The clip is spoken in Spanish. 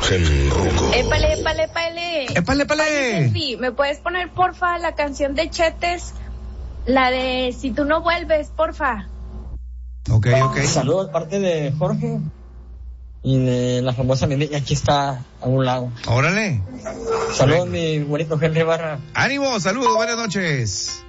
Genruco. Épale. Épale. ¿Me puedes poner, porfa, la canción de Chetes? La de Si tú no vuelves, porfa. Ok. Saludos de parte de Jorge y de la famosa Nene, aquí está a un lado. Órale. Saludos, mi bonito Henry Barra. Ánimo, saludos, buenas noches.